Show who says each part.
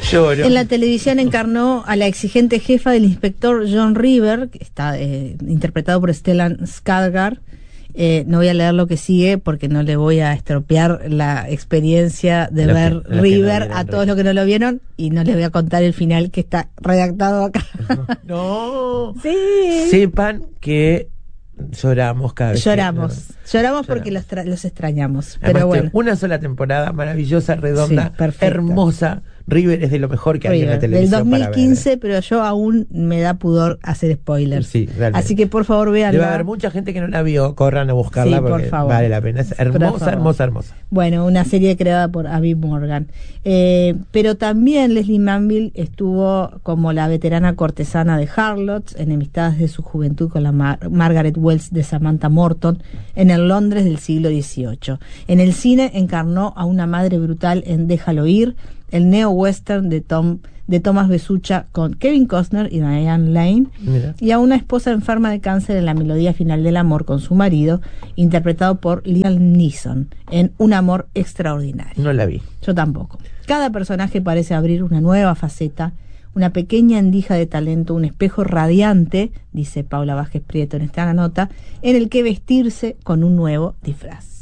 Speaker 1: Lloro.
Speaker 2: En la televisión encarnó a la exigente jefa del inspector John River, que está interpretado por Stellan Skarsgård. No voy a leer lo que sigue porque no le voy a estropear la experiencia de ver River a todos los que no lo vieron, y no les voy a contar el final que está redactado acá.
Speaker 1: No.
Speaker 2: Sí.
Speaker 1: Sepan que lloramos cada vez.
Speaker 2: Lloramos porque los extrañamos.
Speaker 1: Además,
Speaker 2: pero bueno.
Speaker 1: Una sola temporada maravillosa, redonda,
Speaker 2: Sí,
Speaker 1: hermosa. River es de lo mejor que hay en la televisión.
Speaker 2: Del 2015, pero yo aún me da pudor hacer spoilers.
Speaker 1: Sí, realmente.
Speaker 2: Así que por favor véanla.
Speaker 1: Debe haber mucha gente que no la vio, corran a buscarla,
Speaker 2: sí,
Speaker 1: porque
Speaker 2: por favor.
Speaker 1: vale la pena. Es hermosa.
Speaker 2: Bueno, una serie creada por Abby Morgan. Pero también Leslie Manville estuvo como la veterana cortesana de Harlots, enemistadas de su juventud con la Margaret Wells de Samantha Morton, en el Londres del siglo XVIII. En el cine encarnó a una madre brutal en Déjalo ir, el neo-western de Thomas Besucha con Kevin Costner y Diane Lane.
Speaker 1: Mira.
Speaker 2: Y a una esposa enferma de cáncer en La melodía final del amor con su marido, interpretado por Liam Neeson en Un amor extraordinario.
Speaker 1: No la vi.
Speaker 2: Yo tampoco. Cada personaje parece abrir una nueva faceta, una pequeña endija de talento, un espejo radiante, dice Paula Vázquez Prieto en esta nota, en el que vestirse con un nuevo disfraz.